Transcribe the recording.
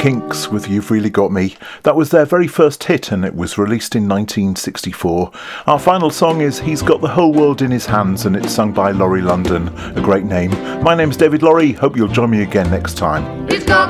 Kinks with You've Really Got Me. That was their very first hit and it was released in 1964. Our final song is He's Got the Whole World in His Hands and it's sung by Laurie London, a great name. My name's David Laurie, hope you'll join me again next time.